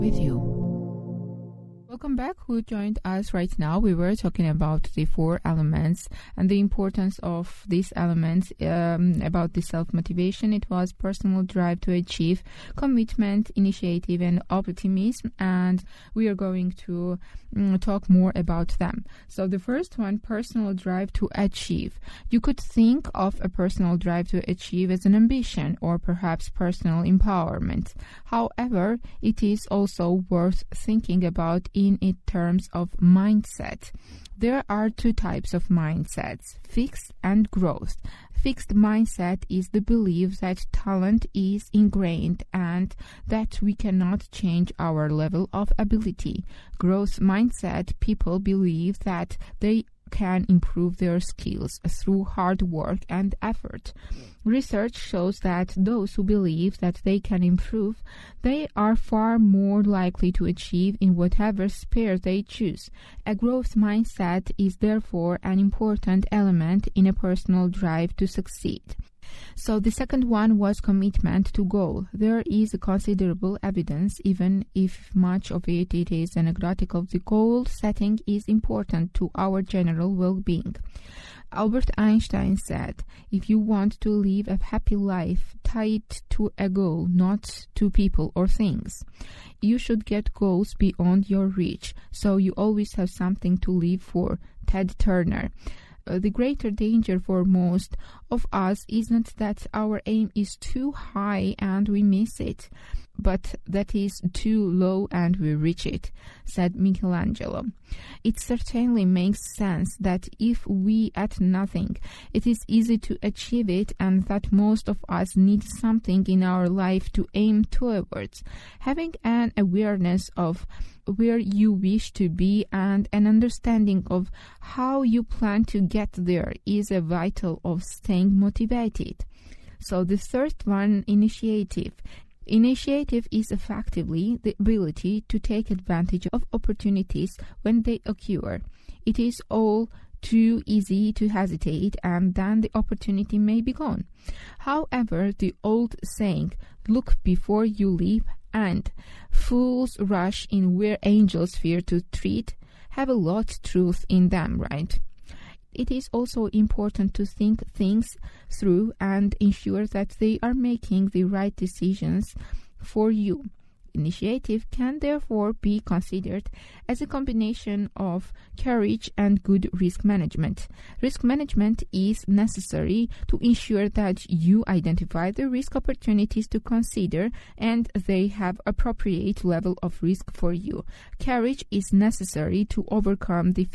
with you. Welcome back. Who joined us right now? We were talking about the 4 elements and the importance of these elements about the self-motivation. It was personal drive to achieve, commitment, initiative, and optimism. And we are going to talk more about them. So the first one, personal drive to achieve. You could think of a personal drive to achieve as an ambition or perhaps personal empowerment. However, it is also worth thinking about in terms of mindset. There are 2 types of mindsets, fixed and growth. Fixed mindset is the belief that talent is ingrained and that we cannot change our level of ability. Growth mindset people believe that they can improve their skills through hard work and effort. Research shows that those who believe that they can improve, they are far more likely to achieve in whatever sphere they choose. A growth mindset is therefore an important element in a personal drive to succeed. So the second one was commitment to goal. There is considerable evidence, even if much of it is anecdotal, the goal setting is important to our general well-being. Albert Einstein said, if you want to live a happy life, tie it to a goal, not to people or things. You should get goals beyond your reach, so you always have something to live for. Ted Turner. The greater danger for most of us isn't that our aim is too high and we miss it, but that is too low and we reach it, said Michelangelo. It certainly makes sense that if we at nothing, it is easy to achieve it, and that most of us need something in our life to aim towards. Having an awareness of where you wish to be and an understanding of how you plan to get there is a vital of staying motivated. So the third one, initiative. Initiative is effectively the ability to take advantage of opportunities when they occur. It is all too easy to hesitate, and then the opportunity may be gone. However, the old saying, look before you leap, and fools rush in where angels fear to tread, have a lot of truth in them, right? It is also important to think things through and ensure that they are making the right decisions for you. Initiative can therefore be considered as a combination of courage and good risk management. Risk management is necessary to ensure that you identify the risk opportunities to consider and they have appropriate level of risk for you. Courage is necessary to overcome the